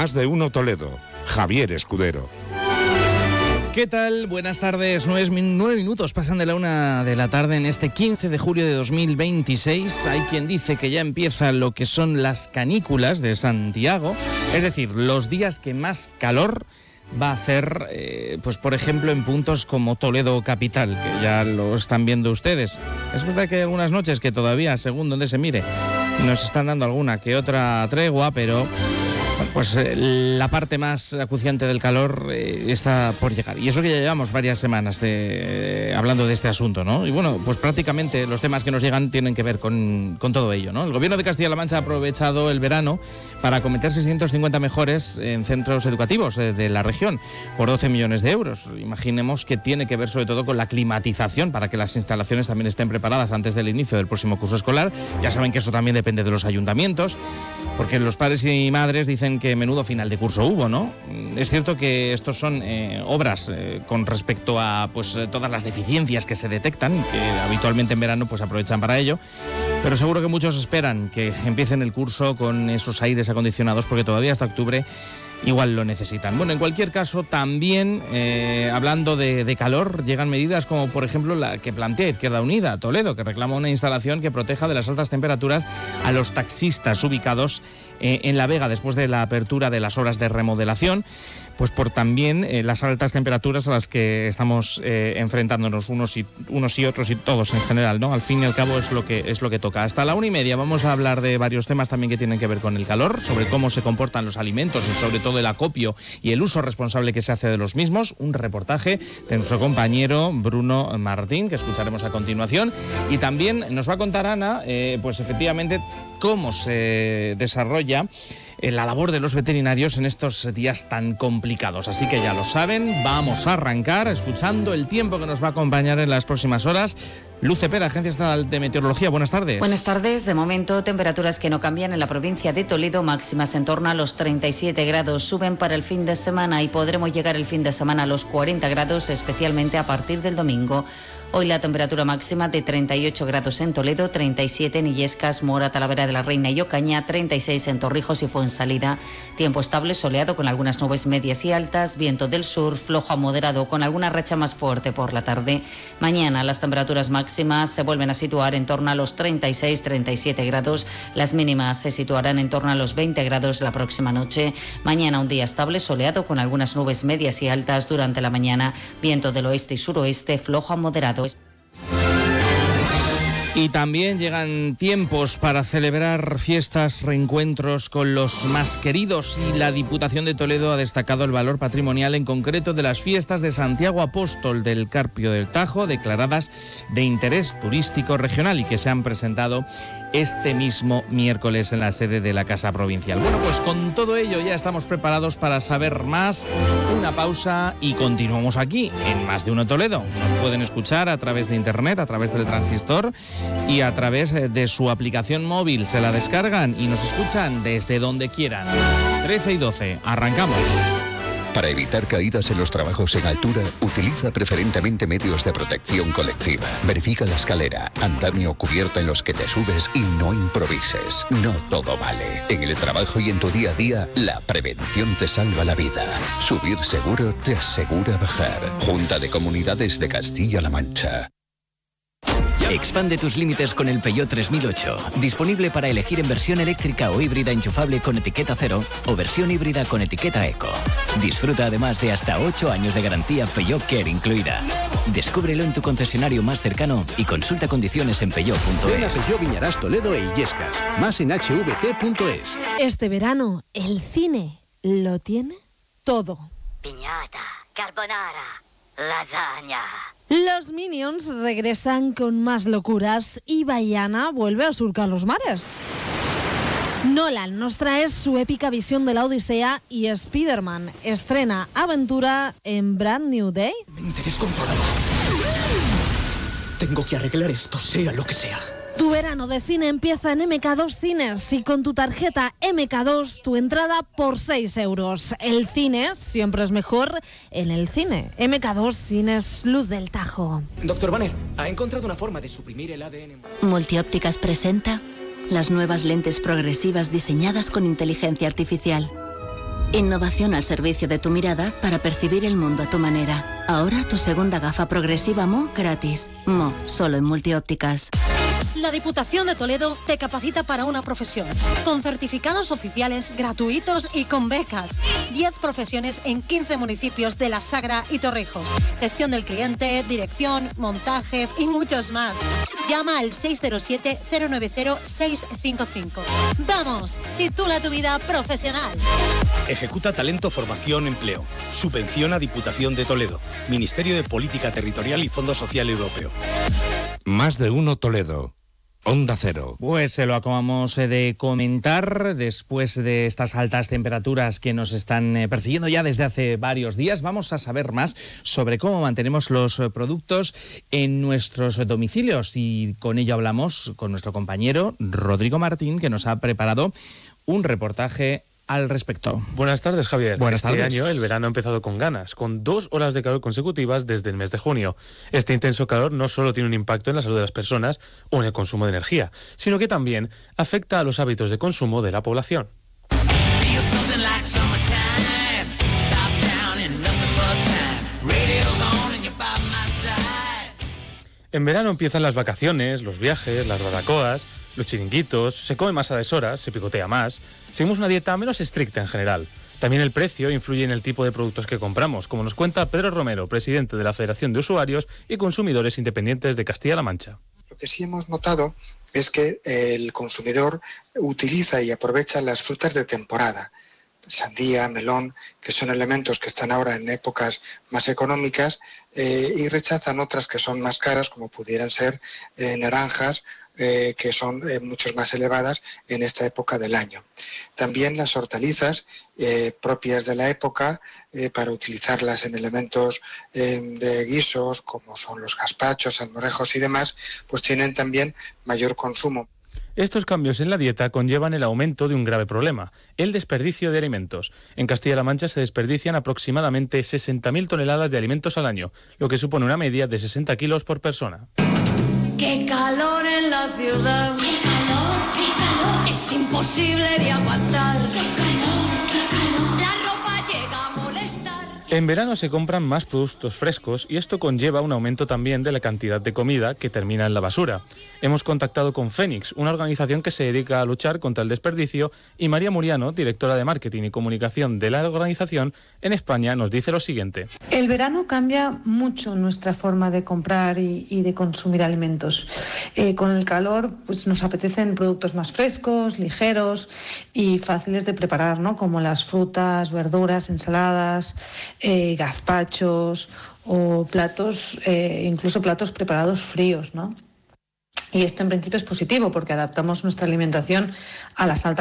Más de Uno Toledo. Javier Escudero. ¿Qué tal? Buenas tardes. 9 minutos pasan de la 1 de la tarde en este 15 de julio de 2026. Hay quien dice que ya empieza lo que son las canículas de Santiago, es decir, los días que más calor va a hacer, pues por ejemplo en puntos como Toledo capital, que ya lo están viendo ustedes. Es verdad que hay algunas noches que todavía, según donde se mire, nos están dando alguna que otra tregua, pero pues la parte más acuciante del calor está por llegar. Y eso que ya llevamos varias semanas hablando de este asunto, ¿no? Y bueno, pues prácticamente los temas que nos llegan tienen que ver con todo ello, ¿no? El Gobierno de Castilla-La Mancha ha aprovechado el verano para acometer 650 mejores en centros educativos de la región por 12 millones de euros. Imaginemos que tiene que ver sobre todo con la climatización para que las instalaciones también estén preparadas antes del inicio del próximo curso escolar. Ya saben que eso también depende de los ayuntamientos, porque los padres y madres dicen que menudo final de curso hubo, ¿no? Es cierto que estos son obras con respecto a pues todas las deficiencias que se detectan, que habitualmente en verano pues aprovechan para ello, pero seguro que muchos esperan que empiecen el curso con esos aires acondicionados, porque todavía hasta octubre igual lo necesitan. Bueno, en cualquier caso, también hablando de calor, llegan medidas como por ejemplo la que plantea Izquierda Unida Toledo, que reclama una instalación que proteja de las altas temperaturas a los taxistas ubicados en La Vega después de la apertura de las obras de remodelación, pues por también las altas temperaturas a las que estamos enfrentándonos unos y otros y todos en general, ¿no? Al fin y al cabo es lo que toca. Hasta la 1:30 vamos a hablar de varios temas también que tienen que ver con el calor, sobre cómo se comportan los alimentos y sobre todo el acopio y el uso responsable que se hace de los mismos. Un reportaje de nuestro compañero Bruno Martín, que escucharemos a continuación. Y también nos va a contar Ana, pues efectivamente, cómo se desarrolla la labor de los veterinarios en estos días tan complicados. Así que ya lo saben, vamos a arrancar escuchando el tiempo que nos va a acompañar en las próximas horas. Luz Cepeda, Agencia Estatal de Meteorología, buenas tardes. Buenas tardes. De momento, temperaturas que no cambian en la provincia de Toledo, máximas en torno a los 37 grados. Suben para el fin de semana y podremos llegar el fin de semana a los 40 grados, especialmente a partir del domingo. Hoy la temperatura máxima de 38 grados en Toledo, 37 en Illescas, Mora, Talavera de la Reina y Ocaña, 36 en Torrijos y Fuensalida. Tiempo estable, soleado con algunas nubes medias y altas, viento del sur, flojo a moderado con alguna racha más fuerte por la tarde. Mañana las temperaturas máximas se vuelven a situar en torno a los 36-37 grados. Las mínimas se situarán en torno a los 20 grados la próxima noche. Mañana un día estable, soleado con algunas nubes medias y altas durante la mañana. Viento del oeste y suroeste, flojo a moderado. Y también llegan tiempos para celebrar fiestas, reencuentros con los más queridos, y la Diputación de Toledo ha destacado el valor patrimonial en concreto de las fiestas de Santiago Apóstol del Carpio del Tajo, declaradas de interés turístico regional y que se han presentado este mismo miércoles en la sede de la Casa Provincial. Bueno, pues con todo ello ya estamos preparados para saber más. Una pausa y continuamos aquí en Más de Uno Toledo. Nos pueden escuchar a través de internet, a través del transistor y a través de su aplicación móvil. Se la descargan y nos escuchan desde donde quieran. 13 y 12, arrancamos. Para evitar caídas en los trabajos en altura, utiliza preferentemente medios de protección colectiva. Verifica la escalera, andamio o cubierta en los que te subes y no improvises. No todo vale. En el trabajo y en tu día a día, la prevención te salva la vida. Subir seguro te asegura bajar. Junta de Comunidades de Castilla-La Mancha. Expande tus límites con el Peugeot 3008. Disponible para elegir en versión eléctrica o híbrida enchufable con etiqueta cero o versión híbrida con etiqueta eco. Disfruta además de hasta 8 años de garantía Peugeot Care incluida. Descúbrelo en tu concesionario más cercano y consulta condiciones en peugeot.es. Ven a Peugeot Viñarás Toledo e Illescas. Más en hvt.es. Este verano, el cine lo tiene todo. Piñata, carbonara, lasaña. Los Minions regresan con más locuras y Baiana vuelve a surcar los mares. Nolan nos trae su épica visión de la Odisea y Spider-Man estrena aventura en Brand New Day. Mente descontrolada. Tengo que arreglar esto, sea lo que sea. Tu verano de cine empieza en MK2 Cines y con tu tarjeta MK2 tu entrada por 6 euros. El cine siempre es mejor en el cine. MK2 Cines Luz del Tajo. Doctor Banner, ha encontrado una forma de suprimir el ADN. Multiópticas presenta las nuevas lentes progresivas diseñadas con inteligencia artificial. Innovación al servicio de tu mirada para percibir el mundo a tu manera. Ahora tu segunda gafa progresiva Mo gratis. Mo, solo en Multiópticas. La Diputación de Toledo te capacita para una profesión, con certificados oficiales gratuitos y con becas. 10 profesiones en 15 municipios de La Sagra y Torrijos. Gestión del cliente, dirección, montaje y muchos más. Llama al 607-090-655. ¡Vamos! Titula tu vida profesional. Ejecuta Talento, Formación, Empleo. Subvenciona Diputación de Toledo. Ministerio de Política Territorial y Fondo Social Europeo. Más de uno Toledo. Onda Cero. Pues se lo acabamos de comentar después de estas altas temperaturas que nos están persiguiendo ya desde hace varios días. Vamos a saber más sobre cómo mantenemos los productos en nuestros domicilios y con ello hablamos con nuestro compañero Rodrigo Martín, que nos ha preparado un reportaje al respecto. Buenas tardes, Javier. Buenas tardes. Este año el verano ha empezado con ganas, con 2 olas de calor consecutivas desde el mes de junio. Este intenso calor no solo tiene un impacto en la salud de las personas o en el consumo de energía, sino que también afecta a los hábitos de consumo de la población. En verano empiezan las vacaciones, los viajes, las barbacoas, los chiringuitos, se come más a deshoras, se picotea más. Seguimos una dieta menos estricta en general. También el precio influye en el tipo de productos que compramos, como nos cuenta Pedro Romero, presidente de la Federación de Usuarios y Consumidores Independientes de Castilla-La Mancha. Lo que sí hemos notado es que el consumidor utiliza y aprovecha las frutas de temporada. Sandía, melón, que son elementos que están ahora en épocas más económicas, y rechazan otras que son más caras, como pudieran ser naranjas, que son mucho más elevadas en esta época del año. También las hortalizas propias de la época, para utilizarlas en elementos de guisos, como son los gazpachos, salmorejos y demás, pues tienen también mayor consumo. Estos cambios en la dieta conllevan el aumento de un grave problema, el desperdicio de alimentos. En Castilla-La Mancha se desperdician aproximadamente 60.000 toneladas de alimentos al año, lo que supone una media de 60 kilos por persona. ¡Qué calor en la ciudad! ¡Qué calor, qué calor! Es imposible de aguantar. ¡Qué calor, qué calor! La ropa llega a molestar. En verano se compran más productos frescos y esto conlleva un aumento también de la cantidad de comida que termina en la basura. Hemos contactado con Fénix, una organización que se dedica a luchar contra el desperdicio, y María Muriano, directora de Marketing y Comunicación de la organización en España, nos dice lo siguiente. El verano cambia mucho nuestra forma de comprar y de consumir alimentos. Con el calor pues nos apetecen productos más frescos, ligeros y fáciles de preparar, ¿no? Como las frutas, verduras, ensaladas, gazpachos o platos, incluso platos preparados fríos, ¿no? Y esto en principio es positivo porque adaptamos nuestra alimentación a las altas